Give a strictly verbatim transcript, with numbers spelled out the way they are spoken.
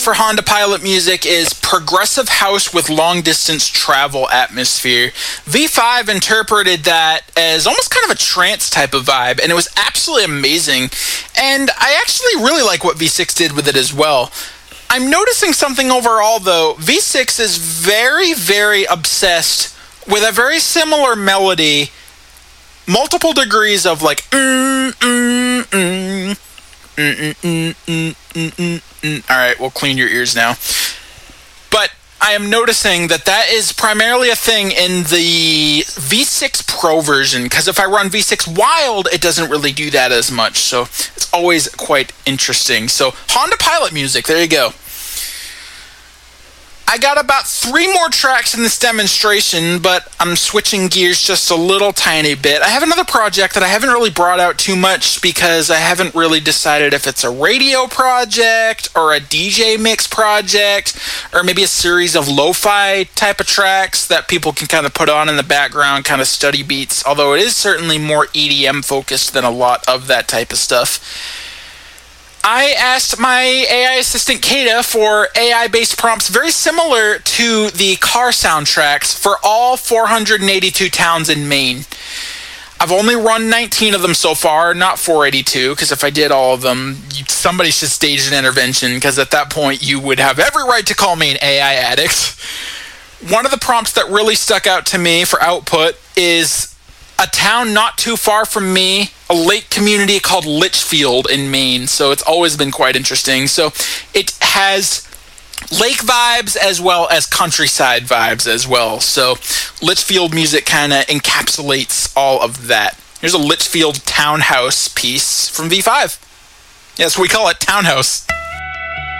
for Honda Pilot music is progressive house with long-distance travel atmosphere. V five interpreted that as almost kind of a trance type of vibe, and it was absolutely amazing. And I actually really like what V six did with it as well. I'm noticing something overall, though. V six is very, very obsessed with a very similar melody, multiple degrees of like mm, mm, mm, Mm, mm, mm, mm, mm, mm, mm. All right, we'll clean your ears now. But I am noticing that that is primarily a thing in the V six Pro version, because if I run V six Wild, it doesn't really do that as much. So it's always quite interesting. So Honda Pilot music, there you go. I got about three more tracks in this demonstration, but I'm switching gears just a little tiny bit. I have another project that I haven't really brought out too much because I haven't really decided if it's a radio project or a D J mix project or maybe a series of lo-fi type of tracks that people can kind of put on in the background, kind of study beats, although it is certainly more E D M focused than a lot of that type of stuff. I asked my A I assistant Kata for A I-based prompts very similar to the car soundtracks for all four hundred eighty-two towns in Maine. I've only run nineteen of them so far, not four eighty-two, because if I did all of them, somebody should stage an intervention, because at that point you would have every right to call me an A I addict. One of the prompts that really stuck out to me for output is a town not too far from me, a lake community called Litchfield in Maine. So it's always been quite interesting. So it has lake vibes as well as countryside vibes as well. So Litchfield music kind of encapsulates all of that. Here's a Litchfield townhouse piece from V five. Yes, we call it Townhouse.